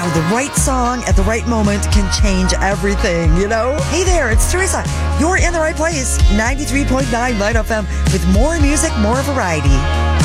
for the right song at the right moment can change everything, you know? Hey there, it's Teresa. You're in the right place. 93.9 Light FM with more music, more variety.